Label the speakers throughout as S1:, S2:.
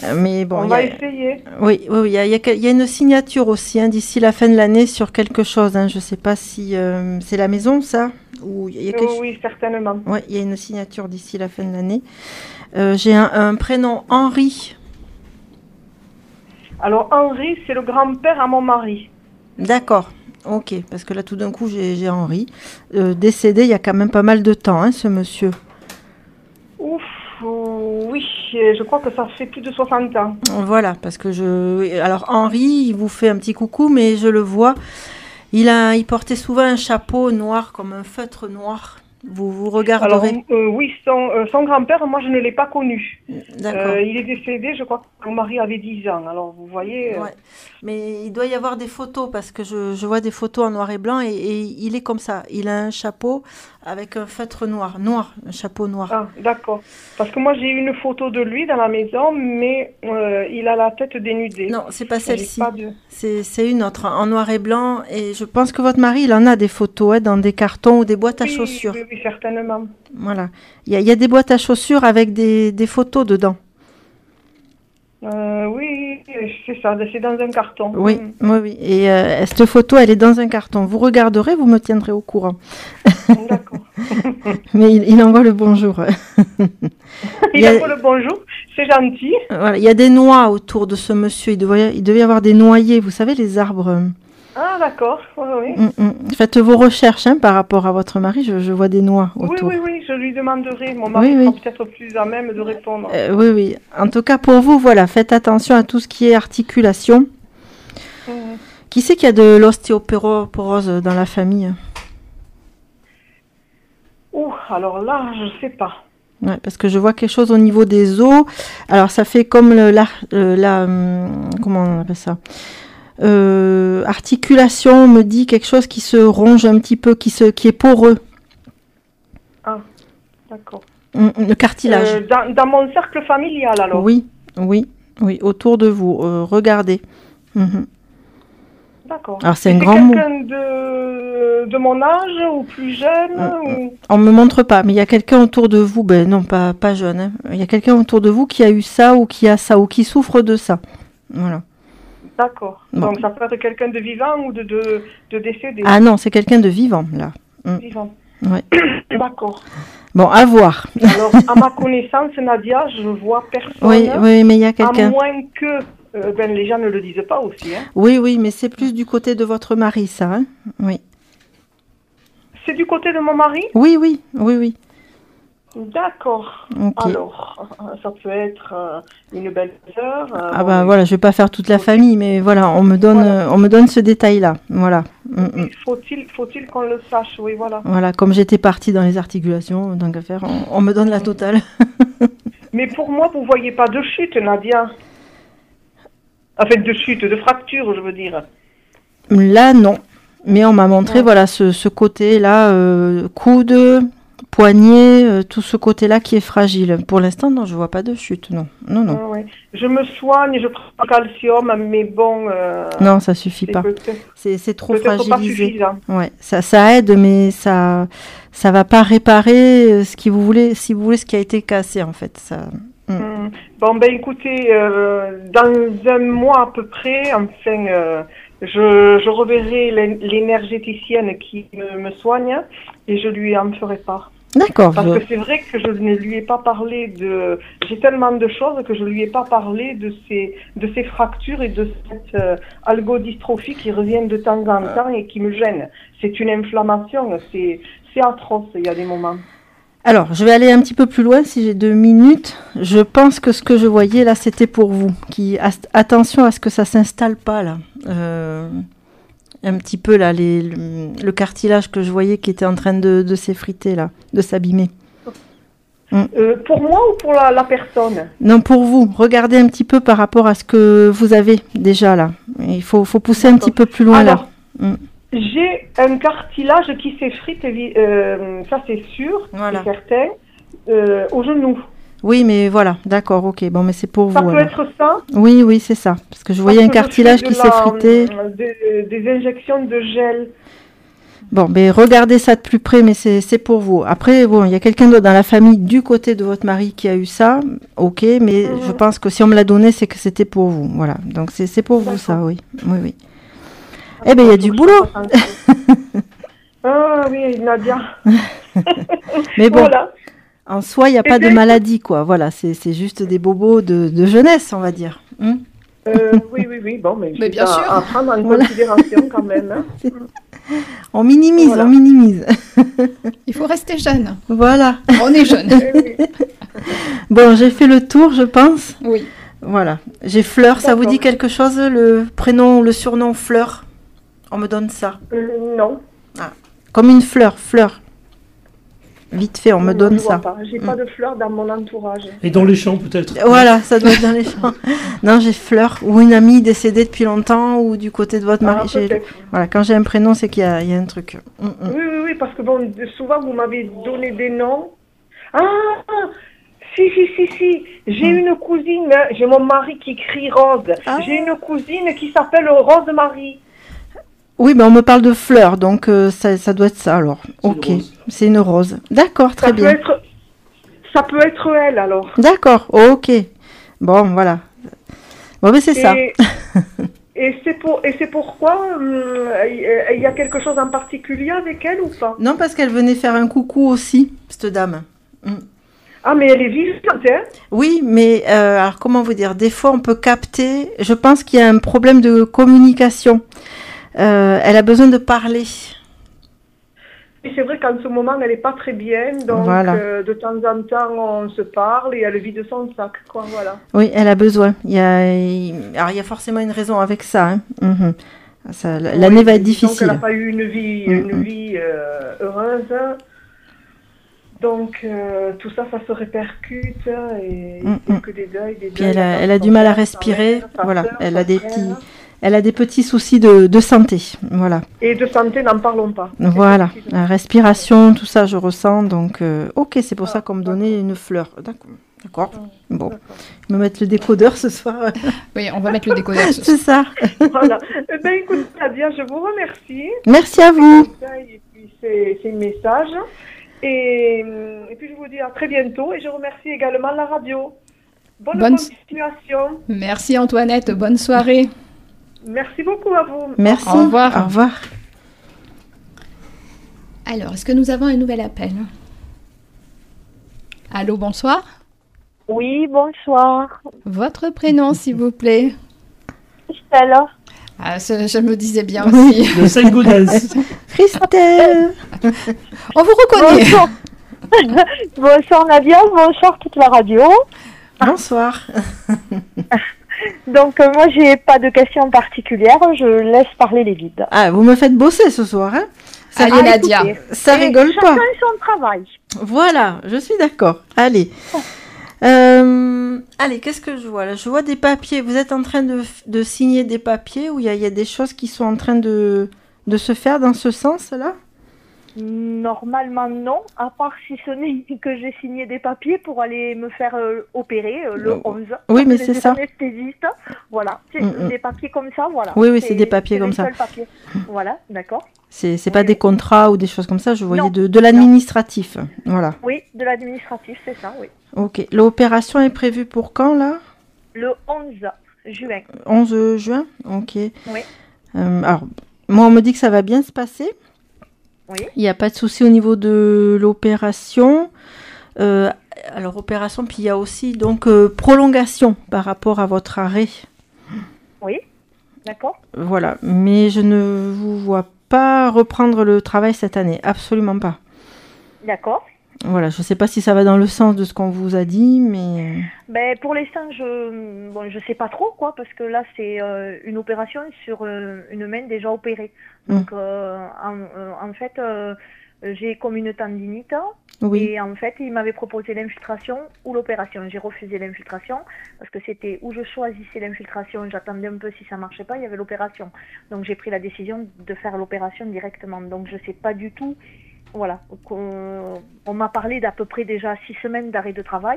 S1: Mais bon,
S2: On va essayer.
S1: oui, oui, oui, il y a une signature aussi hein, d'ici la fin de l'année sur quelque chose. Hein. Je ne sais pas si c'est la maison, ça, ou il y a quelque...
S2: Oui, certainement.
S1: Oui, il y a une signature d'ici la fin de l'année. J'ai un prénom Henri.
S2: Alors, Henri, c'est le grand-père à mon mari.
S1: D'accord. Ok, parce que là, tout d'un coup, j'ai Henri. Décédé il y a quand même pas mal de temps, hein, ce monsieur.
S2: Ouf, oui, je crois que ça fait plus de 60 ans.
S1: Voilà, parce que alors Henri, il vous fait un petit coucou, mais je le vois. Il portait souvent un chapeau noir, comme un feutre noir. Vous
S2: Alors,
S1: regarderez.
S2: oui, son grand-père, moi, je ne l'ai pas connu.
S1: D'accord.
S2: Il est décédé, je crois que mon mari avait 10 ans. Alors, vous voyez...
S1: Ouais. Mais il doit y avoir des photos, parce que je vois des photos en noir et blanc, et il est comme ça. Il a un chapeau avec un feutre noir. Noir, un chapeau noir.
S2: Ah, d'accord. Parce que moi, j'ai une photo de lui dans la maison, mais il a la tête dénudée.
S1: Non, c'est pas celle-ci.
S2: Pas de...
S1: C'est une autre, en noir et blanc. Et je pense que votre mari, il en a des photos hein, dans des cartons ou des boîtes à chaussures.
S2: Oui, certainement.
S1: Voilà. Il y a des boîtes à chaussures avec des photos dedans.
S2: Oui, c'est ça, c'est dans un carton.
S1: Oui, oui, oui. Et cette photo, elle est dans un carton. Vous regarderez, vous me tiendrez au courant.
S2: D'accord.
S1: Mais il envoie le bonjour.
S2: Il envoie le bonjour, c'est gentil.
S1: Voilà, il y a des noix autour de ce monsieur. Il devait y avoir des noyers, vous savez, les arbres.
S2: Ah, d'accord, oui.
S1: Faites vos recherches hein, par rapport à votre mari, je vois des noix autour.
S2: Oui, je lui demanderai. Mon mari sera peut-être plus à même de répondre.
S1: Oui. En tout cas, pour vous, voilà, faites attention à tout ce qui est articulation. Qui c'est qu'il y a de l'ostéoporose dans la famille?
S2: Alors là, je sais pas.
S1: Ouais, parce que je vois quelque chose au niveau des os. Alors, ça fait comme comment on appelle ça? Articulation me dit quelque chose qui se ronge un petit peu, qui est poreux.
S2: Ah, d'accord.
S1: Le cartilage.
S2: Dans mon cercle familial, alors.
S1: Oui, autour de vous. Regardez.
S2: D'accord.
S1: Alors c'est un grand mot.
S2: Quelqu'un de mon âge ou plus jeune
S1: On me montre pas, mais il y a quelqu'un autour de vous. Ben non, pas jeune. Hein. Il y a quelqu'un autour de vous qui a eu ça ou qui a ça ou qui souffre de ça. Voilà.
S2: D'accord. Bon. Donc ça peut être quelqu'un de vivant ou de décédé.
S1: Ah non, c'est quelqu'un de vivant là.
S2: Vivant.
S1: Ouais.
S2: D'accord.
S1: Bon, à voir.
S2: Alors, à ma connaissance, Nadia, je vois personne.
S1: Oui, mais il y a quelqu'un.
S2: À moins que les gens ne le disent pas aussi. Hein.
S1: Oui, mais c'est plus du côté de votre mari, ça. Hein. Oui.
S2: C'est du côté de mon mari?
S1: Oui.
S2: D'accord.
S1: Okay.
S2: Alors, ça peut être une belle-sœur.
S1: Voilà, je vais pas faire toute la famille, mais voilà, on me donne ce détail-là. Voilà.
S2: Faut-il qu'on le sache? Oui, voilà.
S1: Voilà, comme j'étais partie dans les articulations, donc à faire, on me donne la totale.
S2: Mais pour moi, vous voyez pas de chute, Nadia? Enfin, de chute, de fracture, je veux dire.
S1: Là, non. Mais on m'a montré, voilà, ce côté-là, coude, poignet, tout ce côté-là qui est fragile. Pour l'instant, non, je vois pas de chute, non.
S2: Oui. Je me soigne, je prends calcium, mais bon...
S1: non, ça suffit pas. C'est trop fragilisé.
S2: Pas
S1: ouais, ça aide, mais ça va pas réparer si vous voulez, ce qui a été cassé, en fait. Ça...
S2: Bon, écoutez, dans un mois à peu près, enfin... Je reverrai l'énergéticienne qui me soigne et je lui en ferai part.
S1: D'accord.
S2: Parce que c'est vrai que je ne lui ai pas parlé de... J'ai tellement de choses que je ne lui ai pas parlé de ces fractures et de cette algodystrophie qui revient de temps en temps et qui me gêne. C'est une inflammation, c'est atroce, il y a des moments.
S1: Alors, je vais aller un petit peu plus loin si j'ai 2 minutes. Je pense que ce que je voyais là, c'était pour vous. Attention à ce que ça s'installe pas là. Un petit peu là, le cartilage que je voyais qui était en train de s'effriter là, de s'abîmer.
S2: Pour moi ou pour la personne?
S1: Non, pour vous. Regardez un petit peu par rapport à ce que vous avez déjà là. Il faut pousser un petit peu plus loin. Alors, là.
S2: J'ai un cartilage qui s'effrite, ça c'est sûr,
S1: voilà.
S2: C'est certain, au genou.
S1: Oui, mais voilà, d'accord, ok. Bon, mais c'est pour vous.
S2: Ça peut être ça?
S1: Oui, c'est ça. Parce que je voyais un cartilage qui s'effritait.
S2: Des injections de gel.
S1: Bon, ben regardez ça de plus près, mais c'est pour vous. Après, bon, il y a quelqu'un d'autre dans la famille du côté de votre mari qui a eu ça, ok, mais je pense que si on me l'a donné, c'est que c'était pour vous. Voilà, donc c'est pour vous ça, oui. Oui, oui. Eh bien, il y a du boulot.
S2: Ah oui, Nadia.
S1: Mais bon,
S2: voilà.
S1: En soi, il n'y a pas de maladie, quoi. Voilà, c'est juste des bobos de jeunesse, on va dire.
S2: Oui. Bon, mais
S3: bien sûr.
S2: à prendre en considération quand même. Hein.
S1: On minimise,
S2: Voilà.
S1: on minimise.
S3: Il faut rester jeune.
S1: Voilà.
S3: On est jeune.
S2: Oui.
S1: Bon, j'ai fait le tour, je pense.
S3: Oui.
S1: Voilà. J'ai Fleur, ça vous
S2: D'accord.
S1: dit quelque chose, le prénom, le surnom Fleur? On me donne ça.
S2: Non.
S1: Comme une fleur, Fleur. Vite fait, on me donne
S2: Je vois
S1: ça.
S2: pas. J'ai pas de fleurs dans mon entourage.
S4: Et dans les champs, peut-être.
S1: Voilà, ça doit être dans les champs. Non, j'ai Fleur, ou une amie décédée depuis longtemps, ou du côté de votre mari.
S2: Peut-être.
S1: Voilà, quand j'ai un prénom, c'est qu'il y a un truc.
S2: Oui, parce que bon, souvent vous m'avez donné des noms. Ah, si. J'ai une cousine, j'ai mon mari qui écrit Rose.
S1: Ah.
S2: J'ai une cousine qui s'appelle Rose-Marie.
S1: Oui, mais on me parle de Fleur, donc ça doit être ça alors.
S4: C'est une
S1: Ok,
S4: rose.
S1: c'est une rose. D'accord, très bien.
S2: Ça peut être elle alors.
S1: D'accord, ok. Bon, voilà. Bon, mais c'est ça.
S2: Et c'est pourquoi il y a quelque chose en particulier avec elle ou pas?
S1: Non, parce qu'elle venait faire un coucou aussi, cette dame.
S2: Ah, mais elle est vivante, hein?
S1: Oui, mais alors comment vous dire? Des fois, on peut capter. Je pense qu'il y a un problème de communication. Elle a besoin de parler.
S2: Et c'est vrai qu'en ce moment, elle n'est pas très bien, donc
S1: Voilà.
S2: de temps en temps, on se parle et elle vide son sac, quoi, voilà.
S1: Oui, elle a besoin. Alors, il y a forcément une raison avec ça. Hein. L'année
S2: Oui,
S1: va être
S2: disons
S1: difficile.
S2: qu'elle n'a pas eu une vie heureuse. Donc, tout ça, ça se répercute et il n'y a que des deuils, des
S1: Puis
S2: deuils.
S1: elle a du mal à respirer. Voilà, elle a des petits soucis de santé. Voilà.
S2: Et de santé, n'en parlons pas.
S1: Voilà, la respiration, tout ça, je ressens. Donc, ok, c'est pour ça qu'on me donnait une fleur. D'accord. Bon, me mettre le décodeur ce soir.
S3: Oui, on va mettre le décodeur.
S1: C'est ça.
S2: Voilà. Eh bien, écoute, Nadia, je vous remercie.
S1: Merci à vous.
S2: Et puis, c'est le message. Et puis, je vous dis à très bientôt. Et je remercie également la radio. Bonne continuation.
S3: Merci Antoinette, bonne soirée.
S2: Merci beaucoup à vous.
S1: Merci.
S3: Au revoir.
S1: Au revoir.
S3: Alors, est-ce que nous avons un nouvel appel? Allô, bonsoir.
S5: Oui, bonsoir.
S3: Votre prénom, s'il vous plaît?
S5: Christelle.
S3: Ah, je me disais bien
S1: Oui.
S3: aussi.
S4: Le Saint-Gaudens.
S1: Christelle.
S3: On vous reconnaît.
S5: Bonsoir. Bonsoir Nadia, bonsoir toute la radio.
S1: Bonsoir.
S5: Donc moi j'ai pas de questions particulières, je laisse parler les vides.
S1: Ah, vous me faites bosser ce soir, hein?
S3: Allez, Nadia.
S5: Écoutez,
S1: Ça rigole pas.
S5: chacun son travail.
S1: Voilà, je suis d'accord. Allez. Allez, qu'est-ce que je vois là? Je vois des papiers. Vous êtes en train de signer des papiers où il y a des choses qui sont en train de se faire dans ce sens-là?
S5: Normalement non, à part si ce n'est que j'ai signé des papiers pour aller me faire opérer le 11.
S1: Oui, mais
S5: Les
S1: c'est ça.
S5: anesthésistes, voilà, c'est des papiers comme ça, voilà.
S1: Oui, c'est des papiers comme
S5: les
S1: ça.
S5: seuls papiers. Voilà, d'accord.
S1: C'est pas des contrats ou des choses comme ça, je voyais
S5: Non.
S1: de l'administratif. Voilà.
S5: Oui, de l'administratif, c'est ça, oui.
S1: Ok. L'opération est prévue pour quand là?
S5: Le 11 juin.
S1: 11 juin? Ok.
S5: Oui.
S1: Alors, moi on me dit que ça va bien se passer.
S5: Oui.
S1: Il n'y a pas de souci au niveau de l'opération. Alors opération, puis il y a aussi donc prolongation par rapport à votre arrêt.
S5: Oui, d'accord.
S1: Voilà, mais je ne vous vois pas reprendre le travail cette année, absolument pas.
S5: D'accord.
S1: Voilà, je ne sais pas si ça va dans le sens de ce qu'on vous a dit, mais...
S5: Ben, pour l'instant, je sais pas trop, quoi, parce que là, c'est une opération sur une main déjà opérée. Donc, en fait, j'ai comme une tendinite.
S1: Oui.
S5: Et en fait, il m'avait proposé l'infiltration ou l'opération. J'ai refusé l'infiltration parce que c'était où je choisissais l'infiltration. J'attendais un peu, si ça marchait pas, il y avait l'opération. Donc, j'ai pris la décision de faire l'opération directement. Donc, je sais pas du tout... Voilà, on m'a parlé d'à peu près déjà 6 semaines d'arrêt de travail.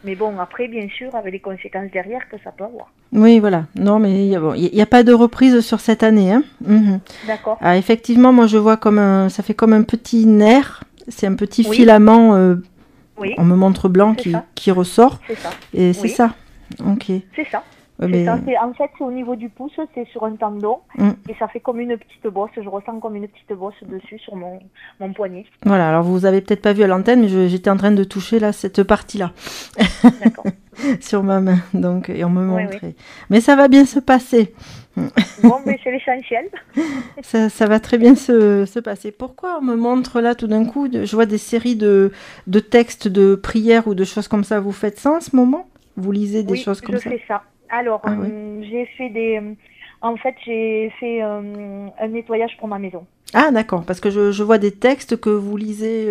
S5: Mais bon, après, bien sûr, avec les conséquences derrière que ça peut avoir.
S1: Oui, voilà. Non, mais il n'y a pas de reprise sur cette année. Hein. Mhm.
S5: D'accord.
S1: Ah, effectivement, moi, je vois ça fait comme un petit nerf. C'est un petit
S5: Oui.
S1: filament,
S5: Oui,
S1: on me montre blanc,
S5: C'est ça.
S1: qui ressort.
S5: c'est ça.
S1: Et c'est
S5: Oui.
S1: ça. Ok.
S5: C'est ça.
S1: Ouais,
S5: C'est
S1: mais-
S5: ça. En fait, c'est au niveau du pouce, c'est sur un tendon.
S1: Mm.
S5: Et ça fait comme une petite bosse. Je ressens comme une petite bosse dessus sur mon poignet.
S1: Voilà, alors vous avez peut-être pas vu à l'antenne, mais j'étais en train de toucher là, cette partie-là,
S5: D'accord.
S1: sur ma main. Donc, et on me
S5: Oui,
S1: montrait. Mais ça va bien se passer.
S5: Bon, mais c'est l'essentiel.
S1: Ça va très bien se passer. Pourquoi on me montre là tout d'un coup, je vois des séries de textes de prières ou de choses comme ça. Vous faites ça en ce moment? Vous lisez des
S5: Oui,
S1: choses comme
S5: je
S1: ça?
S5: fais ça. Alors,
S1: Ah oui.
S5: j'ai fait en fait, j'ai fait un nettoyage pour ma maison.
S1: Ah d'accord, parce que je vois des textes que vous lisez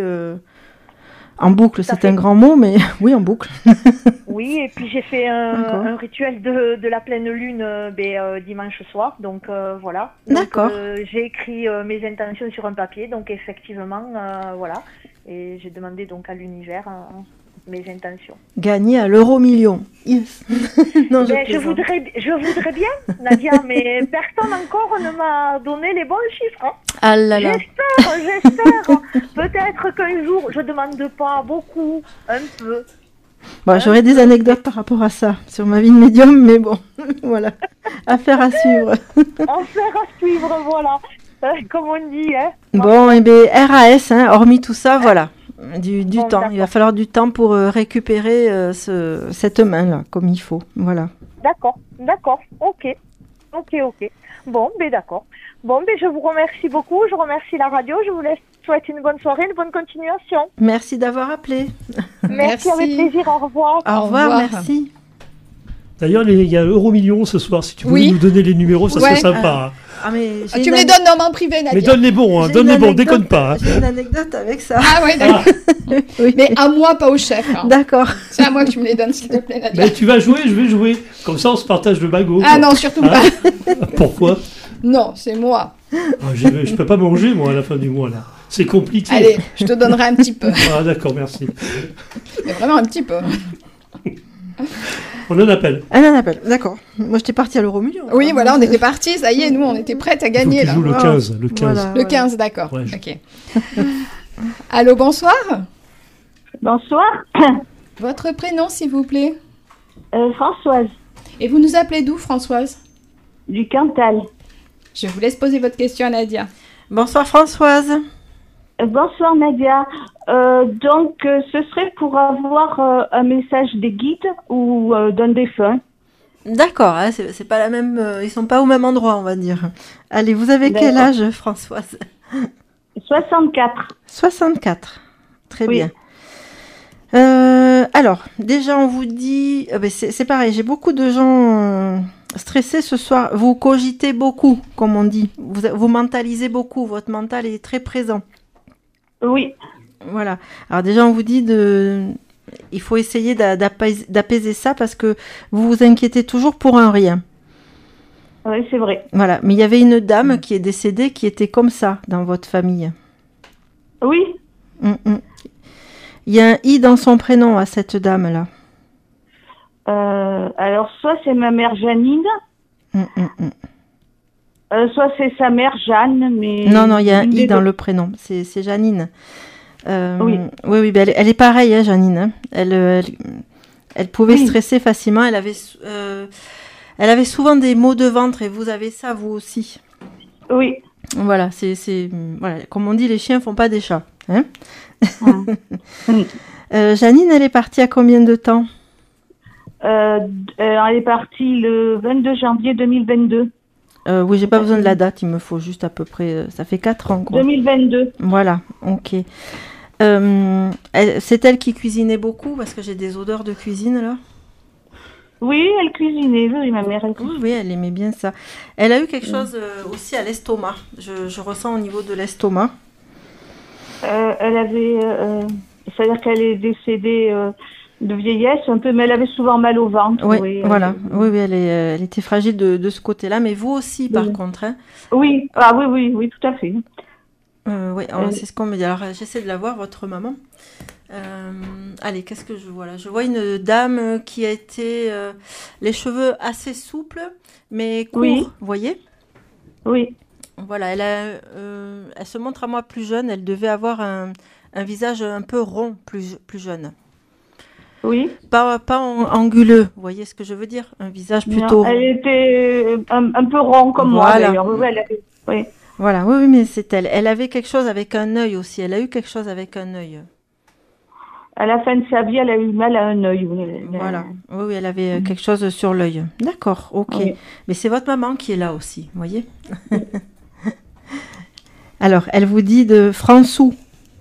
S1: en boucle.
S5: Tout à
S1: C'est un
S5: fait.
S1: grand mot, mais oui, en boucle.
S5: Oui, et puis j'ai fait
S1: D'accord.
S5: un rituel de la pleine lune dimanche soir. Donc voilà. Donc,
S1: D'accord.
S5: j'ai écrit mes intentions sur un papier. Donc effectivement, voilà. Et j'ai demandé donc à l'univers mes intentions.
S1: Gagner à l'euro-million. Yes. Non,
S5: Ben, je
S1: plaisante.
S5: voudrais bien, Nadia, mais personne encore ne m'a donné les bons chiffres. Hein.
S1: Ah là là.
S5: J'espère. Peut-être qu'un jour, je demande pas beaucoup, un peu.
S1: Bon, j'aurais des anecdotes par rapport à ça, sur ma vie de médium, mais bon, voilà. Affaire à suivre.
S5: Affaire à suivre, voilà. Comme on dit, hein.
S1: Bon, et bien, RAS, hein, hormis tout ça, voilà. Du
S5: Bon,
S1: temps. Il va falloir du temps pour récupérer cette main-là, comme il faut. Voilà.
S5: D'accord. Ok. Bon, ben d'accord. Bon, ben je vous remercie beaucoup. Je remercie la radio. Je vous souhaite une bonne soirée, une bonne continuation.
S1: Merci d'avoir appelé.
S5: Merci, avec plaisir. Au revoir.
S1: Au revoir, merci.
S4: D'ailleurs, il y a Euro-Million ce soir. Si tu voulais
S3: Oui.
S4: nous donner les numéros, ça
S3: Ouais.
S4: serait sympa. hein.
S1: Ah, mais
S3: Tu me les donnes dans mon privé, Nadia.
S4: Mais donne les bons, hein,
S1: j'ai
S4: donne
S1: une
S4: les bons,
S1: anecdote-
S4: déconne pas. hein.
S1: J'ai une anecdote avec ça.
S3: Ah ouais, d'accord.
S1: Oui.
S3: Mais à moi, pas au chef. hein.
S1: D'accord.
S3: C'est à moi que tu me les donnes, s'il te plaît, Nadia.
S4: Mais tu vas jouer, je vais jouer. Comme ça, on se partage le bagot.
S3: Ah non, surtout
S4: Hein
S3: pas.
S4: Pourquoi?
S3: Non, c'est moi.
S4: Ah, je peux pas manger, moi, à la fin du mois, là. C'est compliqué.
S3: Allez, je te donnerai un petit peu.
S4: Ah, d'accord, merci.
S3: Mais vraiment un petit peu.
S4: On en appelle.
S1: Un appel, d'accord. Moi, j'étais partie à l'euro-million.
S3: Oui, voilà, on était partis, ça y est, nous, on était prêtes à
S4: Il faut
S3: gagner,
S4: qu'il
S3: là.
S4: joue le
S1: Voilà.
S4: 15. Le 15.
S1: Voilà.
S3: Le 15, d'accord.
S4: Ouais,
S3: Ok. Allô, bonsoir.
S6: Bonsoir,
S3: Votre prénom, s'il vous plaît.
S6: Françoise
S3: Et vous nous appelez d'où, Françoise?
S6: du Cantal.
S3: Je vous laisse poser votre question à Nadia.
S1: Bonsoir, Françoise.
S6: Bonsoir Nadia. Ce serait pour avoir un message des guides ou d'un défunt.
S1: D'accord, hein, c'est pas la même. Ils sont pas au même endroit, on va dire. Allez, vous avez quel
S6: D'accord.
S1: âge, Françoise?
S6: 64.
S1: 64. Très
S6: Oui.
S1: bien. Alors, déjà, on vous dit. C'est pareil, j'ai beaucoup de gens stressés ce soir. Vous cogitez beaucoup, comme on dit. Vous mentalisez beaucoup. Votre mental est très présent.
S6: Oui,
S1: Voilà. Alors, déjà, on vous dit il faut essayer d'apaiser ça parce que vous vous inquiétez toujours pour un rien.
S6: oui, c'est vrai.
S1: Voilà. Mais il y avait une dame qui est décédée qui était comme ça dans votre famille.
S6: Oui,
S1: Il y a un i dans son prénom à cette dame-là.
S6: alors soit c'est ma mère Janine, soit c'est sa mère Jeanne, mais...
S1: Non, il y a un
S6: une
S1: i
S6: des
S1: dans
S6: deux.
S1: le prénom. C'est Janine.
S6: Oui.
S1: Oui, ben elle est pareille, hein, Janine. Hein. Elle pouvait
S6: Oui.
S1: stresser facilement. Elle avait souvent des maux de ventre et vous avez ça, vous aussi.
S6: Oui,
S1: Voilà, voilà, comme on dit, les chiens font pas des chats. Hein.
S6: Oui.
S1: Janine, elle est partie à combien de temps?
S6: elle est partie le 22 janvier 2022.
S1: Oui, j'ai pas besoin de la date, il me faut juste à peu près. Ça fait 4 ans, quoi.
S6: 2022.
S1: Voilà, ok. C'est elle qui cuisinait beaucoup parce que j'ai des odeurs de cuisine là.
S6: Oui, elle cuisinait, oui, ma mère. Elle
S1: Oui, elle aimait bien ça. Elle a eu quelque chose aussi à l'estomac. Je ressens au niveau de l'estomac.
S6: Elle avait, c'est-à-dire qu'elle est décédée de vieillesse un peu, mais elle avait souvent mal au ventre.
S1: Oui,
S6: oui,
S1: voilà. Oui, elle était fragile de ce côté-là, mais vous aussi par contre. Hein.
S6: Oui, oui, tout à fait.
S1: Oui, c'est ce qu'on me dit. Alors, j'essaie de la voir, votre maman. Allez, qu'est-ce que je vois là? Je vois une dame qui a été les cheveux assez souples, mais courts,
S6: Oui.
S1: vous voyez?
S6: Oui.
S1: Voilà, elle se montre à moi plus jeune. Elle devait avoir un visage un peu rond, plus jeune.
S6: Oui.
S1: Pas anguleux, vous voyez ce que je veux dire? Un visage plutôt...
S6: Non, elle était un peu rond comme moi,
S1: Voilà.
S6: d'ailleurs. Oui, oui.
S1: Voilà, oui, mais c'est elle. Elle avait quelque chose avec un œil aussi. Elle a eu quelque chose avec un œil.
S6: À la fin de sa vie, elle a eu mal à un œil.
S1: Voilà. Oui, elle avait quelque chose sur l'œil. D'accord, ok.
S6: Oui.
S1: Mais c'est votre maman qui est là aussi, vous voyez? Alors, elle vous dit de Françou.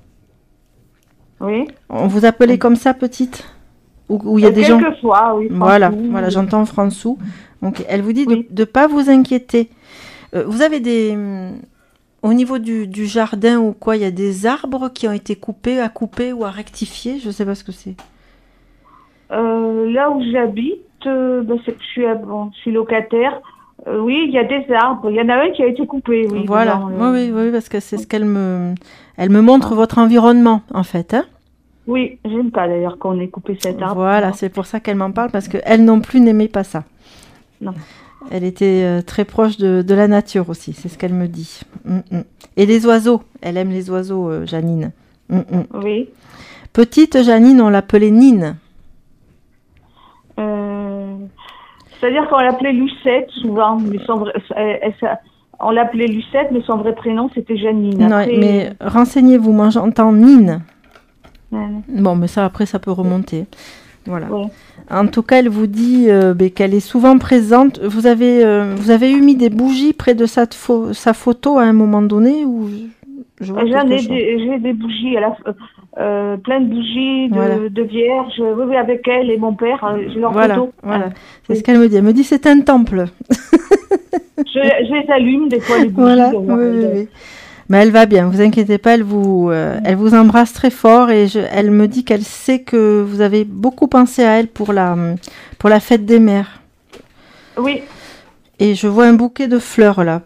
S6: Oui.
S1: On vous appelait comme ça, petite? Ou il y a des gens...
S6: Quelquefois, oui.
S1: Voilà,
S6: François.
S1: j'entends Françou. Donc, elle vous dit
S6: Oui.
S1: de ne pas vous inquiéter. Vous avez au niveau du jardin ou quoi, il y a des arbres qui ont été coupés, à couper ou à rectifier? Je ne sais pas ce que c'est.
S6: Là où j'habite, c'est que je suis locataire. Oui, il y a des arbres. Il y en a un qui a été coupé, oui.
S1: Voilà,
S6: devant,
S1: oui, parce que c'est ce qu'elle me montre votre environnement, en fait. Hein.
S6: Oui, j'aime pas d'ailleurs qu'on ait coupé cet arbre.
S1: Voilà, c'est pour ça qu'elle m'en parle, parce qu'elle non plus n'aimait pas ça.
S6: Non.
S1: Elle était très proche de la nature aussi, c'est ce qu'elle me dit. Et les oiseaux, elle aime les oiseaux, Janine.
S6: Oui.
S1: Petite Janine, on l'appelait Nine.
S6: C'est-à-dire qu'on l'appelait Lucette souvent, mais on l'appelait Lucette, mais son vrai prénom c'était Janine.
S1: Non,
S6: Après,
S1: mais renseignez-vous, moi j'entends Nine.
S6: Ouais.
S1: Bon, mais ça après ça peut remonter. Voilà.
S6: Ouais.
S1: En tout cas, elle vous dit qu'elle est souvent présente. Vous avez mis des bougies près de sa photo à un moment donné ou je vois quelque chose.
S6: J'ai des bougies, plein de bougies
S1: Voilà.
S6: de vierges. Oui, avec elle et mon père, j'ai leurs photos.
S1: Voilà. C'est ce qu'elle me dit. Elle me dit c'est un temple.
S6: Je les allume des fois les bougies.
S1: Voilà. Oui. Mais elle va bien, vous inquiétez pas, elle vous embrasse très fort et elle me dit qu'elle sait que vous avez beaucoup pensé à elle pour la fête des mères.
S6: Oui.
S1: Et je vois un bouquet de fleurs là.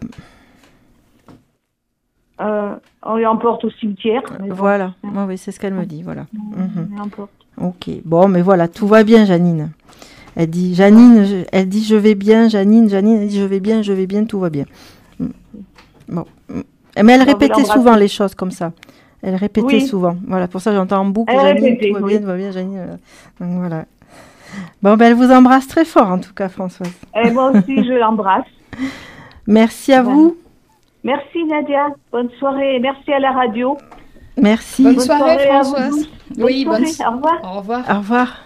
S6: On les emporte au cimetière.
S1: Voilà, oui, c'est ce qu'elle me dit, voilà.
S6: On les emporte.
S1: Ok, bon, mais voilà, tout va bien, Janine. Elle dit, elle dit je vais bien, Janine, elle dit je vais bien, tout va bien. Bon. Mais elle répétait souvent les choses comme ça. Elle répétait souvent. Voilà, pour ça j'entends en boucle, Janine, tout va bien, Janine. Donc voilà. Bon, elle vous embrasse très fort en tout cas, Françoise.
S6: Et moi aussi, je l'embrasse.
S1: Merci à vous.
S6: Merci Nadia. Bonne soirée. Merci à la radio.
S1: Merci.
S3: Bonne soirée, Françoise.
S6: Oui, bonne soirée. Au revoir.
S3: Au revoir.
S1: Au revoir.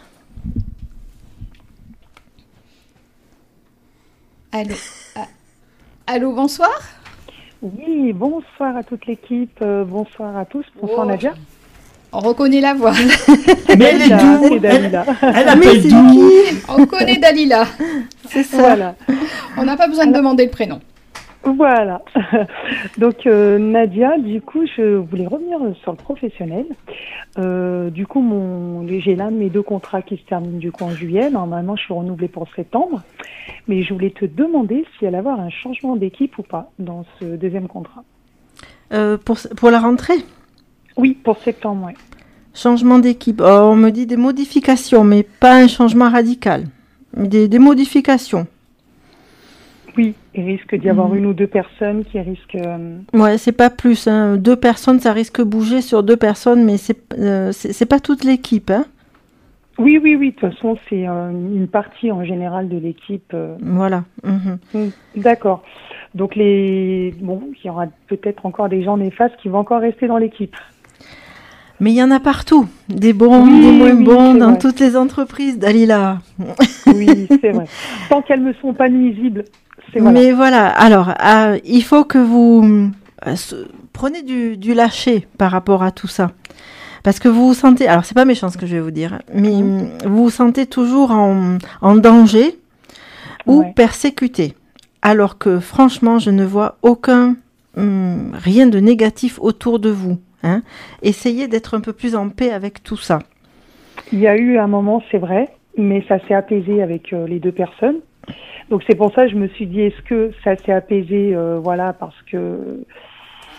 S3: Allô, bonsoir.
S7: Oui, bonsoir à toute l'équipe, bonsoir à tous, bonsoir Nadia.
S3: On reconnaît la voix.
S4: Mais elle est d'où?
S7: C'est Dalila.
S4: Elle appelle d'où?
S3: On connaît Dalila.
S1: C'est ça.
S7: Voilà.
S3: On n'a pas besoin de demander le prénom.
S7: Voilà. Donc Nadia, du coup, je voulais revenir sur le professionnel. Du coup, j'ai l'un de mes 2 contrats qui se terminent du coup en juillet. Normalement, je suis renouvelée pour septembre. Mais je voulais te demander s'il allait y avoir un changement d'équipe ou pas dans ce 2e contrat.
S1: Pour la rentrée?
S7: Oui, pour septembre, oui.
S1: Changement d'équipe. On me dit des modifications, mais pas un changement radical. Des modifications.
S7: Oui, il risque d'y avoir 1 ou 2 personnes qui risquent...
S1: Ouais, c'est pas plus. 2 personnes, ça risque de bouger sur 2 personnes, mais c'est pas toute l'équipe. Hein.
S7: Oui. De toute façon, c'est une partie en général de l'équipe.
S1: Voilà.
S7: D'accord. Donc, il y aura peut-être encore des gens néfastes qui vont encore rester dans l'équipe.
S1: Mais il y en a partout. Des bons, des moins bons, dans toutes les entreprises, Dalila.
S7: Oui, c'est vrai. Tant qu'elles ne sont pas nuisibles.
S1: Mais voilà, alors, il faut que vous prenez du lâcher par rapport à tout ça. Parce que vous vous sentez, alors c'est pas méchant ce que je vais vous dire, mais vous vous sentez toujours en danger ou persécuté. Alors que franchement, je ne vois rien de négatif autour de vous. Hein. Essayez d'être un peu plus en paix avec tout ça.
S7: Il y a eu un moment, c'est vrai, mais ça s'est apaisé avec les 2 personnes. Donc c'est pour ça que je me suis dit, est-ce que ça s'est apaisé, parce que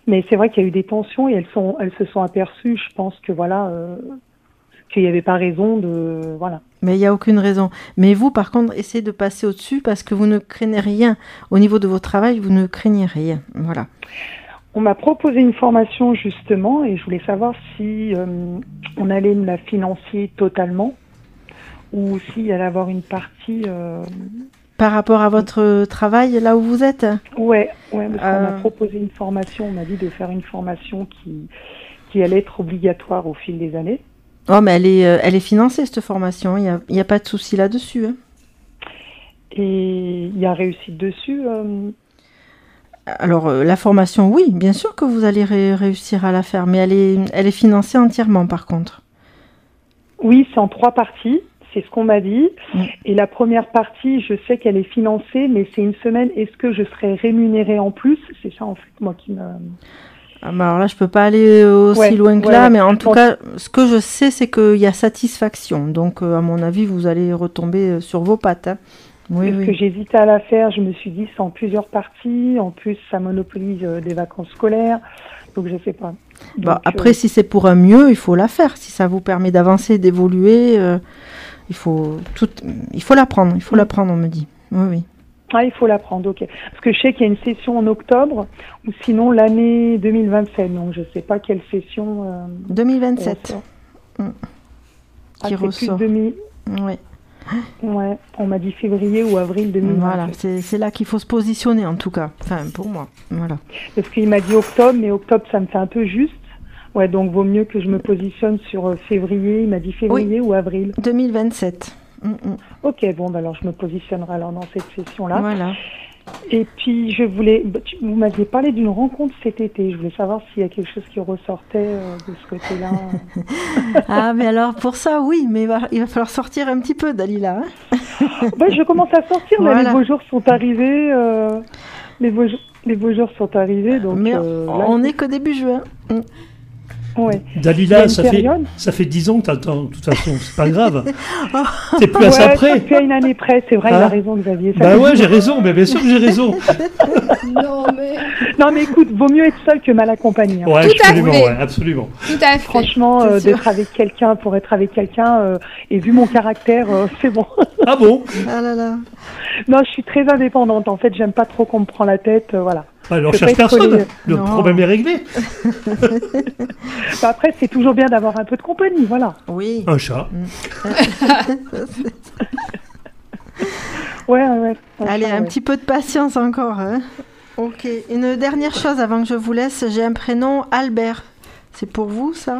S7: Mais c'est vrai qu'il y a eu des tensions et elles se sont aperçues, je pense que voilà, qu'il n'y avait pas raison de, voilà.
S1: Mais il n'y a aucune raison. Mais vous, par contre, essayez de passer au-dessus parce que vous ne craignez rien. Au niveau de votre travail, vous ne craignez rien. Voilà.
S7: On m'a proposé une formation justement et je voulais savoir si on allait me la financer totalement ou s'il allait avoir une partie...
S1: Par rapport à votre travail, là où vous êtes?
S7: Ouais, parce qu'on m'a proposé une formation, on m'a dit de faire une formation qui allait être obligatoire au fil des années.
S1: Oh, mais elle est financée, cette formation. Il y a pas de souci là-dessus. Hein.
S7: Et il y a réussite dessus
S1: Alors, la formation, oui, bien sûr que vous allez réussir à la faire, mais elle est financée entièrement, par contre.
S7: Oui, c'est en 3 parties. C'est ce qu'on m'a dit. Et la première partie, je sais qu'elle est financée, mais c'est une semaine. Est-ce que je serai rémunérée en plus? C'est ça, en fait, moi qui me...
S1: Ah bah alors là, je peux pas aller aussi loin que là, mais en tout cas, ce que je sais, c'est qu'il y a satisfaction. Donc, à mon avis, vous allez retomber sur vos pattes. Hein. Oui,
S7: Parce que j'hésitais à la faire. Je me suis dit, c'est en plusieurs parties. En plus, ça monopolise des vacances scolaires. Donc, je sais pas. Donc,
S1: après, si c'est pour un mieux, il faut la faire. Si ça vous permet d'avancer, d'évoluer... Il faut l'apprendre, on me dit. Oui.
S7: Ah, il faut l'apprendre, ok. Parce que je sais qu'il y a une session en octobre, ou sinon l'année 2027. Donc, je ne sais pas quelle session...
S1: 2027. Qui ressort.
S7: Oui. Ouais, on m'a dit février ou avril 2027.
S1: Voilà, c'est là qu'il faut se positionner, en tout cas. Enfin, pour moi, voilà.
S7: Parce qu'il m'a dit octobre, mais octobre, ça me fait un peu juste. Ouais, donc vaut mieux que je me positionne sur février. Il m'a dit février ou avril
S1: 2027.
S7: Ok, bon, bah alors je me positionnerai alors dans cette session-là.
S1: Voilà.
S7: Et puis, vous m'aviez parlé d'une rencontre cet été. Je voulais savoir s'il y a quelque chose qui ressortait de ce côté-là.
S1: Ah, mais alors pour ça, oui, mais il va falloir sortir un petit peu, Dalila. Hein.
S7: Je commence à sortir, mais les beaux jours sont arrivés. Les beaux jours sont arrivés, donc...
S1: Mais
S7: là,
S1: on n'est qu'au début juin.
S7: Ouais.
S4: Dalila, ça fait 10 ans que t'attends, de toute façon, c'est pas grave. T'es plus à ça près.
S7: Ça fait une année près, c'est vrai, il a raison, Xavier.
S4: J'ai raison, mais bien sûr que j'ai raison.
S3: Non, mais
S7: écoute, vaut mieux être seul que mal accompagné. Hein.
S4: Ouais, absolument.
S3: Tout à fait.
S7: Franchement, d'être avec quelqu'un pour être avec quelqu'un, et vu mon caractère, c'est bon.
S4: Ah bon?
S1: Ah là là.
S7: Non, je suis très indépendante. En fait, j'aime pas trop qu'on me prend la tête, voilà.
S4: Alors, cherche personne. Le problème est réglé.
S7: Après, c'est toujours bien d'avoir un peu de compagnie, voilà.
S1: Oui.
S4: Un chat.
S7: Ouais.
S1: Allez, un petit peu de patience encore. Hein. Ok. Une dernière chose avant que je vous laisse. J'ai un prénom, Albert. C'est pour vous, ça?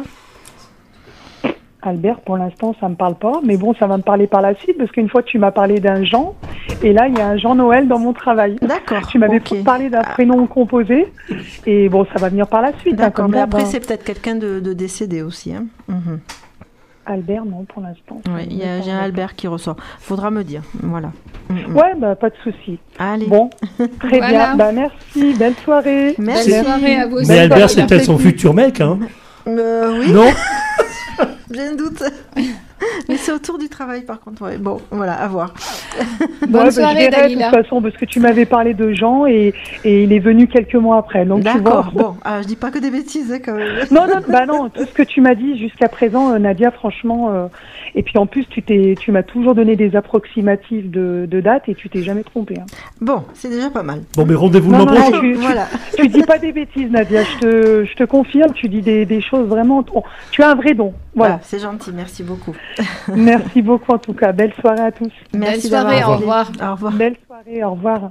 S7: Albert, pour l'instant, ça me parle pas. Mais bon, ça va me parler par la suite, parce qu'une fois, tu m'as parlé d'un Jean. Et là, il y a un Jean-Noël dans mon travail.
S1: D'accord.
S7: Tu m'avais parlé d'un prénom composé. Et bon, ça va venir par la suite.
S1: D'accord,
S7: hein,
S1: mais après, c'est peut-être quelqu'un de décédé aussi. Hein.
S7: Albert, non, pour l'instant.
S1: Oui, j'ai un Albert qui ressort. Faudra me dire. Voilà.
S7: Ouais, pas de souci.
S1: Allez.
S7: Bon, très bien. Merci. Belle soirée.
S1: Merci.
S3: Belle soirée à vous aussi.
S4: Mais Albert, c'est peut-être son futur mec, hein?
S1: Oui.
S4: Non?
S1: J'ai un doute. Mais c'est autour du travail, par contre. Ouais. Bon, voilà, à voir.
S3: Bonne soirée,
S7: je verrai,
S3: Dalila.
S7: De toute façon, parce que tu m'avais parlé de Jean et il est venu quelques mois après. Donc,
S1: d'accord.
S7: Tu vois,
S1: bon, je dis pas que des bêtises, hein, quand même.
S7: Non. Tout ce que tu m'as dit jusqu'à présent, Nadia, franchement. Et puis en plus, tu m'as toujours donné des approximatifs de dates et tu t'es jamais trompée. Hein.
S1: Bon, c'est déjà pas mal.
S4: Bon, mais rendez-vous le mois prochain.
S1: Voilà.
S7: Tu dis pas des bêtises, Nadia. Je te confirme. Tu dis des choses vraiment. Tu as un vrai don. Voilà.
S1: C'est gentil. Merci beaucoup.
S7: Merci beaucoup en tout cas. Belle soirée à tous.
S1: Merci
S3: Belle soirée, au revoir.
S1: Au revoir.
S7: Belle soirée, au revoir.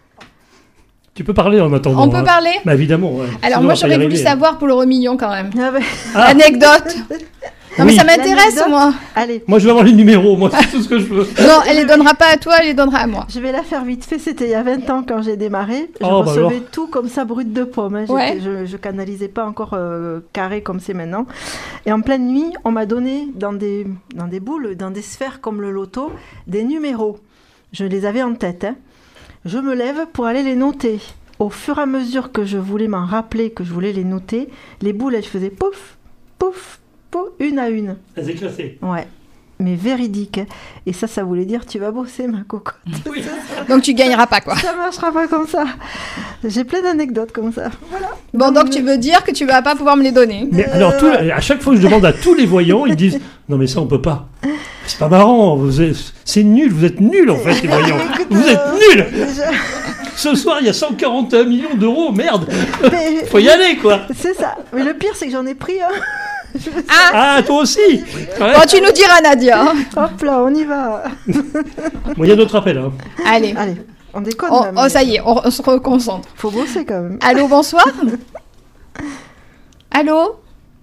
S4: Tu peux parler en attendant.
S3: On peut parler?
S4: Bah évidemment. Ouais.
S3: Alors
S4: Sinon,
S3: moi,
S4: on va
S3: j'aurais
S4: pas y
S3: voulu
S4: arriver.
S3: savoir pour l'euro million quand même.
S1: Ah.
S3: Anecdote. Non, mais ça m'intéresse,
S1: L'anecdote.
S3: moi.
S1: Allez.
S4: Moi, je vais avoir les numéros. Moi, c'est tout ce que je veux.
S3: Non, elle les donnera pas à toi, elle les donnera à moi.
S1: Je vais la faire vite fait. C'était il y a 20 ans quand j'ai démarré. Je
S4: Oh, bah
S1: recevais
S4: alors.
S1: tout comme ça brut de pomme. Hein.
S3: Ouais.
S1: Je canalisais pas encore carré comme c'est maintenant. Et en pleine nuit, on m'a donné dans des boules, dans des sphères comme le loto, des numéros. Je les avais en tête. Hein. Je me lève pour aller les noter. Au fur et à mesure que je voulais m'en rappeler, que je voulais les noter, les boules, elles faisaient pouf, pouf, pouf, une à une.
S4: Elles éclataient.
S1: Ouais. mais véridique. Hein. Et ça voulait dire tu vas bosser, ma cocotte.
S4: Oui.
S3: Donc tu gagneras pas, quoi.
S1: Ça marchera pas comme ça. J'ai plein d'anecdotes comme ça. Voilà.
S3: Bon, donc tu veux dire que tu vas pas pouvoir me les donner.
S4: Mais alors, à chaque fois que je demande à tous les voyants, ils disent non, mais ça, on peut pas. C'est pas marrant. C'est nul. Vous êtes nuls, en fait, les voyants. Vous êtes nuls. Ce soir, il y a 141 millions d'euros. Merde. Faut y aller, quoi.
S1: C'est ça. Mais le pire, c'est que j'en ai pris un.
S4: Ah, toi aussi. Ouais.
S3: Bon, tu nous diras, Nadia.
S1: Hop là, on y va.
S4: Bon, il y a d'autres appels. Hein.
S3: Allez.
S1: Allez, on déconne.
S3: Oh, ça y est, on se reconcentre.
S1: Faut bosser quand même.
S3: Allô, bonsoir. Allô.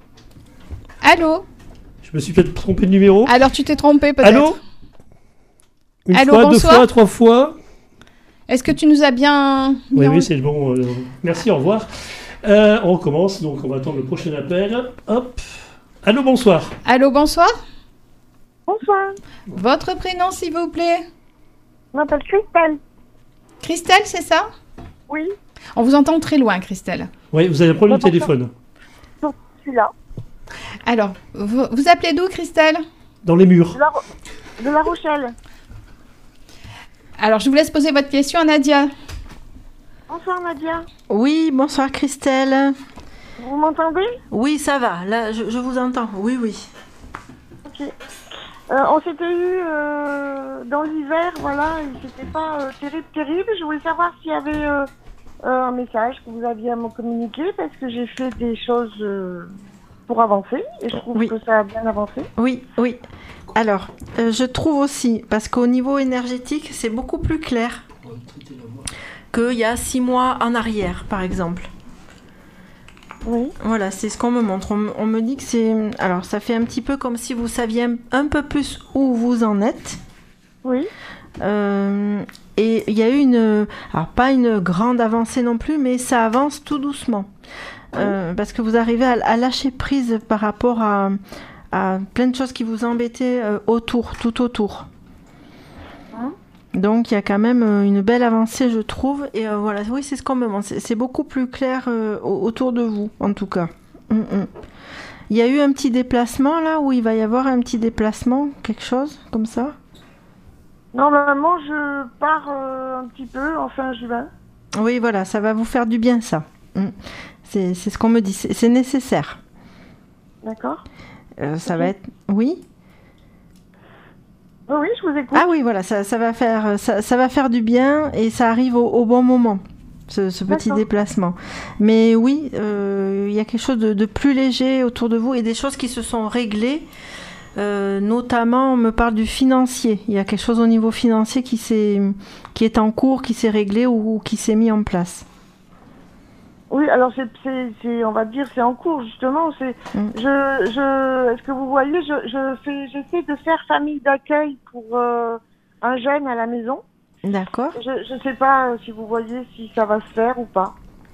S4: Je me suis peut-être trompé de numéro.
S3: Alors, tu t'es trompé, peut-être.
S4: Allô. Une
S3: Allô,
S4: fois,
S3: bonsoir.
S4: 2 fois, 3 fois.
S3: Est-ce que tu nous as bien...
S4: Oui, c'est bon. Merci, au revoir. On recommence, donc on va attendre le prochain appel. Hop. Allô, bonsoir.
S3: Allô, bonsoir.
S5: Bonsoir,
S3: Votre prénom, s'il vous plaît.
S5: je m'appelle Christelle.
S3: Christelle, c'est ça?
S5: Oui,
S3: On vous entend très loin, Christelle.
S4: Oui, vous avez un problème de téléphone.
S5: je suis là.
S3: Alors, vous appelez d'où, Christelle?
S4: Dans les murs.
S5: De La Rochelle.
S3: Alors, je vous laisse poser votre question à Nadia.
S5: Bonsoir Nadia.
S1: Oui, bonsoir Christelle.
S5: Vous m'entendez?
S1: Oui, ça va. Là, je vous entends. Oui.
S5: Ok. On s'était eu dans l'hiver, voilà, et c'était pas terrible. Je voulais savoir s'il y avait un message que vous aviez à me communiquer parce que j'ai fait des choses pour avancer et je trouve que ça a bien avancé.
S1: Oui. Alors, je trouve aussi, parce qu'au niveau énergétique, c'est beaucoup plus clair qu'il y a 6 mois en arrière, par exemple.
S5: Oui.
S1: Voilà, c'est ce qu'on me montre. On me dit que c'est... Alors, ça fait un petit peu comme si vous saviez un peu plus où vous en êtes.
S5: Oui.
S1: Et il y a eu alors pas une grande avancée non plus, mais ça avance tout doucement. Parce que vous arrivez à lâcher prise par rapport à plein de choses qui vous embêtaient tout autour. Donc il y a quand même une belle avancée, je trouve. Et voilà, oui, c'est ce qu'on me montre. C'est beaucoup plus clair autour de vous, en tout cas. Il y a eu un petit déplacement là, où il va y avoir un petit déplacement, quelque chose comme ça?
S5: Normalement, je pars un petit peu en fin juin.
S1: Oui, voilà, ça va vous faire du bien, ça. C'est ce qu'on me dit, c'est nécessaire.
S5: D'accord.
S1: Ça va être... Oui?
S5: Oui, je vous écoute.
S1: Ah oui, voilà, ça va faire du bien et ça arrive au bon moment, ce petit déplacement. Mais oui, il y a quelque chose de plus léger autour de vous et des choses qui se sont réglées. Notamment, on me parle du financier. Il y a quelque chose au niveau financier qui est en cours, qui s'est réglé ou qui s'est mis en place.
S5: Oui, alors on va dire, c'est en cours justement. Est-ce que vous voyez, j'essaie de faire famille d'accueil pour un jeune à la maison.
S1: D'accord.
S5: Je ne sais pas si vous voyez si ça va se faire ou pas.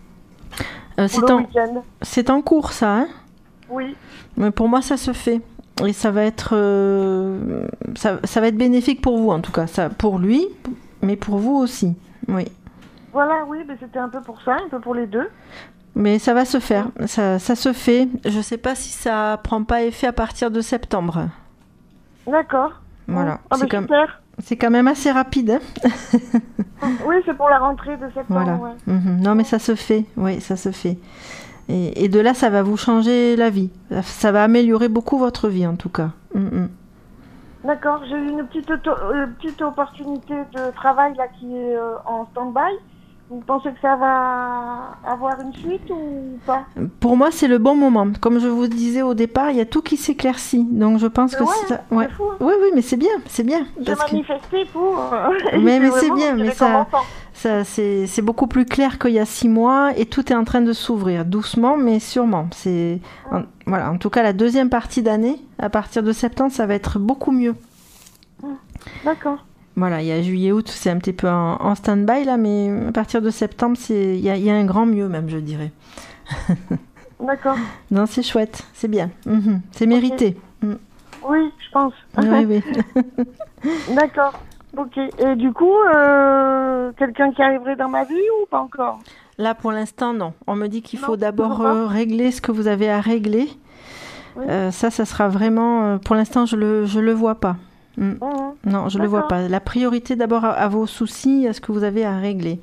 S1: C'est en cours, ça, hein?
S5: Oui.
S1: Mais pour moi, ça se fait. Et ça va être ça va être bénéfique pour vous, en tout cas. Ça, pour lui, mais pour vous aussi. Oui.
S5: Voilà, oui, mais c'était un peu pour ça, un peu pour les deux.
S1: Mais ça va se faire, ça se fait. Je ne sais pas si ça prend pas effet à partir de septembre.
S5: D'accord.
S1: Voilà.
S5: C'est
S1: quand même assez rapide. Hein.
S5: Oui, c'est pour la rentrée de septembre.
S1: Voilà.
S5: Ouais.
S1: Non, mais ça se fait. Oui, ça se fait. Et de là, ça va vous changer la vie. Ça va améliorer beaucoup votre vie, en tout cas.
S5: D'accord. J'ai eu une petite opportunité de travail là qui est en stand-by. Vous pensez que ça va avoir une suite ou pas?
S1: Pour moi, c'est le bon moment. Comme je vous disais au départ, il y a tout qui s'éclaircit. Donc, je pense que ça...
S5: C'est fou, hein.
S1: Oui, mais c'est bien.
S5: J'ai manifesté pour...
S1: mais c'est bien. Mais c'est beaucoup plus clair qu'il y a 6 mois et tout est en train de s'ouvrir. Doucement, mais sûrement. Voilà. En tout cas, la deuxième partie d'année, à partir de septembre, ça va être beaucoup mieux.
S5: D'accord.
S1: Voilà, il y a juillet, août, c'est un petit peu en stand-by là, mais à partir de septembre, il y a un grand mieux même, je dirais.
S5: D'accord.
S1: Non, c'est chouette, c'est bien. C'est mérité.
S5: Oui, je pense.
S1: Oui.
S5: D'accord. Ok. Et du coup, quelqu'un qui arriverait dans ma vie ou pas encore?
S1: Là, pour l'instant, non. On me dit qu'il faut d'abord régler ce que vous avez à régler.
S5: Oui.
S1: Ça sera vraiment... pour l'instant, je le vois pas. Non, je le vois pas. La priorité d'abord à vos soucis, à ce que vous avez à régler.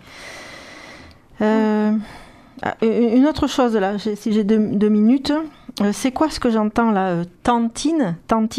S1: Une autre chose, là, si j'ai 2 minutes, c'est quoi ce que j'entends là Tantine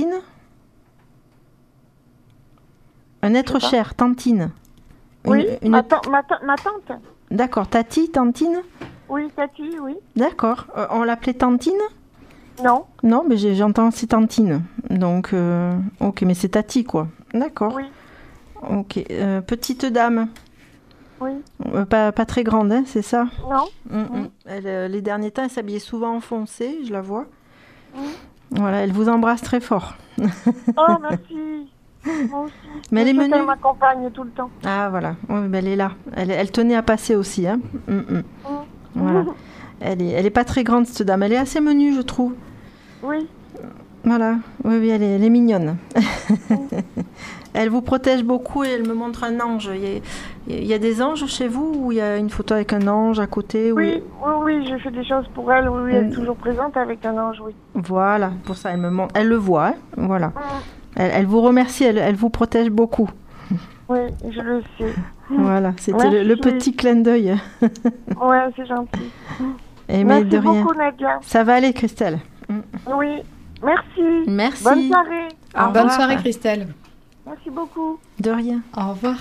S1: un être cher, Tantine.
S5: Oui, ma tante.
S1: D'accord, Tantine.
S5: Oui, Tati, oui.
S1: D'accord. On l'appelait Tantine?
S5: Non.
S1: Non, mais j'entends c'est Tantine. Donc, ok, mais c'est Tati, quoi. D'accord.
S5: Oui.
S1: Ok. Petite dame.
S5: Oui.
S1: Pas très grande, hein, c'est ça?
S5: Non.
S1: Elle, les derniers temps, elle s'habillait souvent en foncé, je la vois. Voilà, elle vous embrasse très fort.
S5: Oh, merci. Moi aussi.
S1: Mais elle est menue.
S5: Elle m'accompagne tout le temps.
S1: Ah, voilà. Oui, ben elle est là. Elle tenait à passer aussi, hein. Voilà. Elle est pas très grande, cette dame. Elle est assez menue, je trouve.
S5: Oui.
S1: Voilà. Oui, elle est mignonne. Elle vous protège beaucoup et elle me montre un ange. Il y a des anges chez vous ou il y a une photo avec un ange à côté?
S5: Oui, je fais des choses pour elle. Oui, elle est toujours présente avec un ange, oui.
S1: Voilà, pour ça, elle me montre. Elle le voit, hein. Voilà. Elle vous remercie, elle vous protège beaucoup.
S5: Oui, je le sais.
S1: Voilà, c'était le petit clin d'œil.
S5: Ouais, c'est gentil.
S1: Et
S5: merci
S1: de rien.
S5: beaucoup, Nadia.
S1: Ça va aller, Christelle.
S5: Oui, merci.
S1: Merci.
S5: Bonne soirée.
S3: Bonne soirée, Christelle.
S5: Merci beaucoup.
S1: De rien.
S3: Au revoir.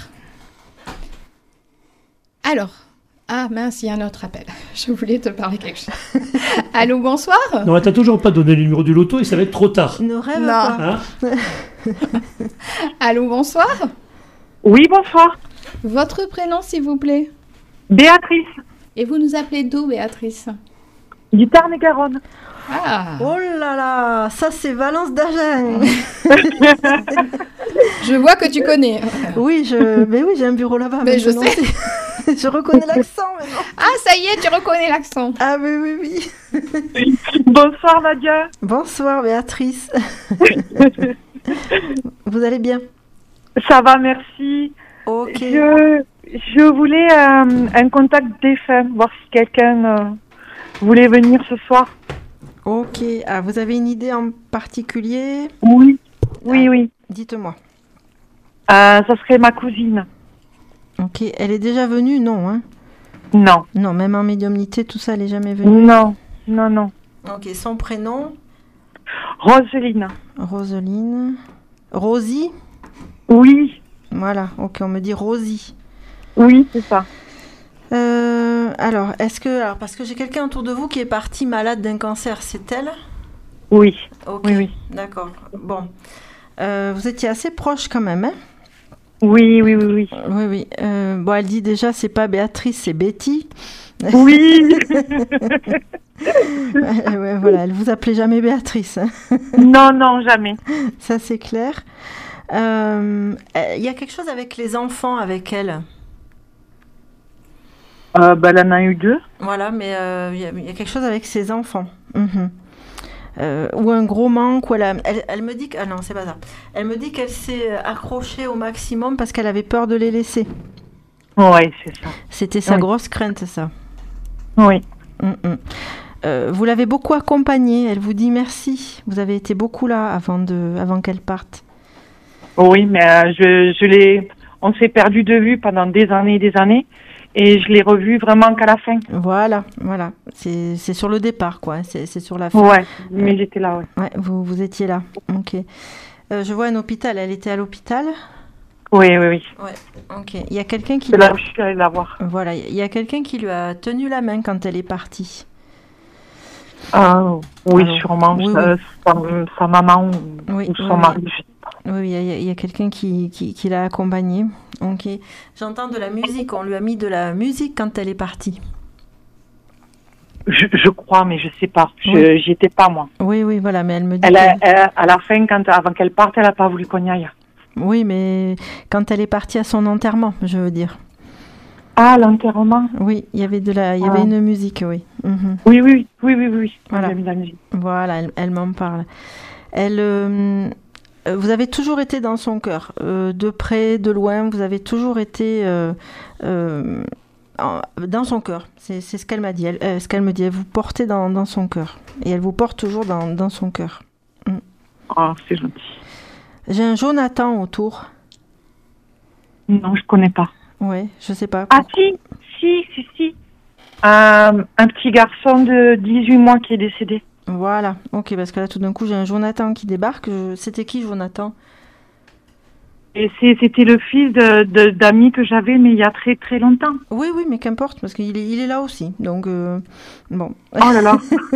S3: Alors, ah mince, il y a un autre appel. Je voulais te parler quelque chose. Allô, bonsoir.
S4: Non, elle t'a toujours pas donné le numéro du loto et ça va être trop tard.
S1: Ne rêve
S3: Non.
S1: pas.
S4: Hein?
S3: Allô, bonsoir.
S8: Oui, bonsoir.
S3: Votre prénom, s'il vous plaît?
S8: Béatrice,
S3: Et vous nous appelez d'où, Béatrice?
S8: du Tarn-et-Garonne.
S3: Ah,
S1: Oh là là, ça c'est Valence d'Agen.
S3: je vois que tu connais.
S1: Oui, mais oui, j'ai un bureau là-bas.
S3: Mais je
S1: maintenant. Je reconnais l'accent maintenant.
S3: Ah, ça y est, tu reconnais l'accent.
S1: Ah oui.
S8: Bonsoir, Nadia.
S1: Bonsoir Béatrice. Vous allez bien?
S8: Ça va, merci.
S1: Ok.
S8: Je voulais un contact défunt, voir si quelqu'un voulait venir ce soir.
S1: Ok. Ah, vous avez une idée en particulier?
S8: Oui. Oui.
S1: Dites-moi.
S8: Ça serait ma cousine.
S1: Ok. Elle est déjà venue? Non, hein?
S8: Non.
S1: Non, même en médiumnité, tout ça, elle est jamais venue?
S8: Non.
S1: Ok. Son prénom?
S8: Roseline.
S1: Roseline. Rosie?
S8: Oui.
S1: Voilà. Ok, on me dit Rosie.
S8: Oui, c'est ça.
S1: Alors, parce que j'ai quelqu'un autour de vous qui est parti malade d'un cancer, c'est elle?
S8: Oui.
S1: Ok,
S8: Oui.
S1: d'accord. Bon. Vous étiez assez proche quand même, hein?
S8: Oui.
S1: Oui. Bon, elle dit déjà, c'est pas Béatrice, c'est Betty.
S8: Oui.
S1: Ouais, voilà, elle vous appelait jamais Béatrice. Hein.
S8: Non, jamais.
S1: Ça, c'est clair. Il y a quelque chose avec les enfants, avec elle.
S8: Elle en a eu 2.
S1: Voilà, mais il y a quelque chose avec ses enfants. Ou un gros manque. Ou elle me dit que... Ah non, c'est pas ça. Elle me dit qu'elle s'est accrochée au maximum parce qu'elle avait peur de les laisser.
S8: Oui, c'est ça.
S1: C'était sa grosse crainte, ça.
S8: Oui.
S1: Vous l'avez beaucoup accompagnée. Elle vous dit merci. Vous avez été beaucoup là avant qu'elle parte.
S8: Oui, mais on s'est perdu de vue pendant des années et des années. Et je l'ai revue vraiment qu'à la fin.
S1: Voilà. C'est sur le départ, quoi. C'est sur la fin.
S8: Ouais, mais j'étais là, ouais.
S1: Ouais, vous étiez là. Ok. Je vois un hôpital. Elle était à l'hôpital?
S8: Oui.
S1: Ouais, ok. Il y a quelqu'un qui...
S8: C'est là où je suis allée la voir.
S1: Voilà, il y a quelqu'un qui lui a tenu la main quand elle est partie.
S8: Ah, oui, alors, sûrement.
S1: Oui.
S8: Sa maman ou son mari.
S1: Oui, il y a quelqu'un qui l'a accompagnée. Ok. J'entends de la musique. On lui a mis de la musique quand elle est partie.
S8: Je crois, mais je sais pas. J'y étais pas, moi.
S1: Oui, voilà, mais elle me dit...
S8: à la fin, avant qu'elle parte, elle n'a pas voulu qu'on y aille.
S1: Oui, mais quand elle est partie à son enterrement, je veux dire.
S8: Ah, l'enterrement?
S1: Oui, il y avait une musique, oui.
S8: Oui.
S1: Voilà.
S8: Elle a mis la musique.
S1: Voilà, elle m'en parle. Vous avez toujours été dans son cœur, de près, de loin, vous avez toujours été dans son cœur. C'est ce qu'elle m'a dit. Ce qu'elle me dit, elle vous portez dans son cœur. Et elle vous porte toujours dans son cœur.
S8: Oh, c'est gentil.
S1: J'ai un Jonathan autour.
S8: Non, je connais pas.
S1: Ouais, je sais pas.
S8: Ah si. Un petit garçon de 18 mois qui est décédé.
S1: Voilà, ok, parce que là tout d'un coup j'ai un Jonathan qui débarque. C'était qui Jonathan?
S8: Et c'était le fils d'amis que j'avais, mais il y a très très longtemps.
S1: Oui, mais qu'importe, parce qu'il est là aussi. Donc, bon.
S8: Oh là là.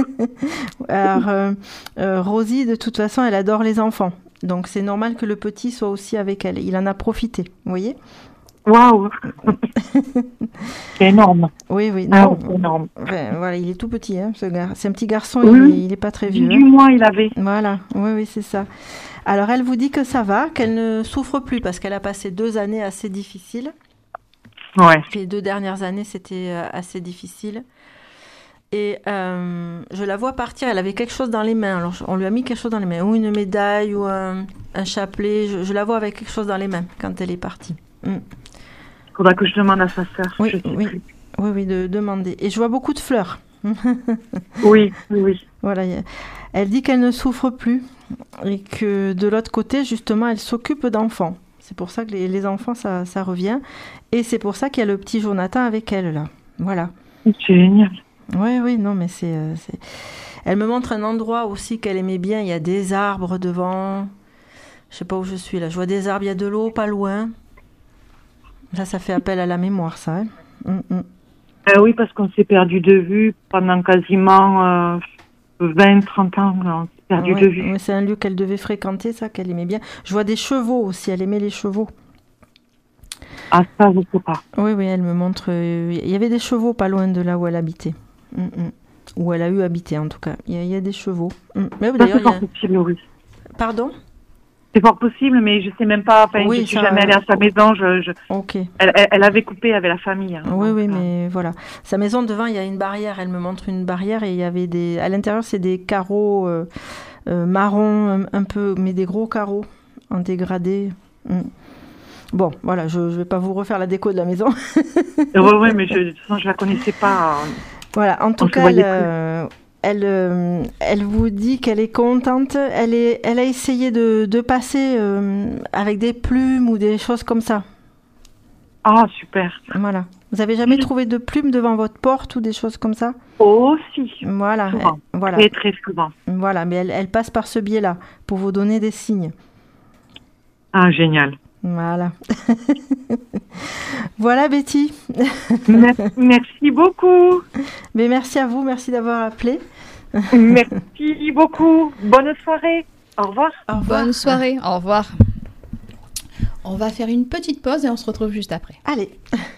S1: Alors, Rosie, de toute façon, elle adore les enfants. Donc, c'est normal que le petit soit aussi avec elle. Il en a profité, vous voyez?
S8: Waouh. C'est énorme.
S1: Oui,
S8: non. C'est énorme.
S1: Enfin, voilà, il est tout petit, hein, ce gars. C'est un petit garçon,
S8: oui.
S1: Il est pas très vieux.
S8: 18 mois, il avait.
S1: Voilà, oui, c'est ça. Alors, elle vous dit que ça va, qu'elle ne souffre plus parce qu'elle a passé 2 années assez difficiles.
S8: Ouais.
S1: Les 2 dernières années, c'était assez difficile. Et je la vois partir, elle avait quelque chose dans les mains. Alors, on lui a mis quelque chose dans les mains, ou une médaille, ou un chapelet. Je la vois avec quelque chose dans les mains quand elle est partie.
S8: Il faudra que je demande à sa sœur.
S1: Oui, de demander. Et je vois beaucoup de fleurs.
S8: Oui.
S1: Voilà, elle dit qu'elle ne souffre plus et que de l'autre côté, justement, elle s'occupe d'enfants. C'est pour ça que les enfants, ça revient. Et c'est pour ça qu'il y a le petit Jonathan avec elle, là. Voilà.
S8: C'est génial.
S1: Oui, non, mais c'est... Elle me montre un endroit aussi qu'elle aimait bien. Il y a des arbres devant. Je sais pas où je suis, là. Je vois des arbres, il y a de l'eau, pas loin. Là, ça fait appel à la mémoire, ça. Hein.
S8: Oui, parce qu'on s'est perdu de vue pendant quasiment 20-30 ans. On s'est perdu de vue.
S1: Oui, c'est un lieu qu'elle devait fréquenter, ça, qu'elle aimait bien. Je vois des chevaux aussi. Elle aimait les chevaux.
S8: Ah, ça, je ne sais pas.
S1: Oui, elle me montre... Il y avait des chevaux pas loin de là où elle habitait. Où elle a eu habité, en tout cas. Il y a des chevaux. Mais,
S8: d'ailleurs, c'est fort possible, oui.
S1: Pardon?
S8: C'est fort possible, mais je ne sais même pas. Enfin, je ne suis jamais allée à sa maison.
S1: Ok.
S8: Elle avait coupé avec la famille. Hein,
S1: oui, mais voilà. Sa maison, devant, il y a une barrière. Elle me montre une barrière et il y avait des... À l'intérieur, c'est des carreaux marron, un peu... Mais des gros carreaux en dégradé. Bon, voilà, je ne vais pas vous refaire la déco de la maison.
S8: Oui, mais de toute façon, je ne la connaissais pas.
S1: Voilà, en tout cas, elle vous dit qu'elle est contente. Elle a essayé de passer avec des plumes ou des choses comme ça.
S8: Ah, super.
S1: Voilà. Vous avez jamais trouvé de plumes devant votre porte ou des choses comme ça?
S8: Oh, si.
S1: Voilà. Voilà.
S8: Très, très souvent.
S1: Voilà, mais elle passe par ce biais-là pour vous donner des signes.
S8: Ah, génial.
S1: Voilà. Voilà, Betty.
S8: Merci beaucoup.
S1: Mais merci à vous, merci d'avoir appelé.
S8: Merci beaucoup. Bonne soirée. Au revoir.
S3: Bonne soirée. Au revoir. On va faire une petite pause et on se retrouve juste après.
S1: Allez.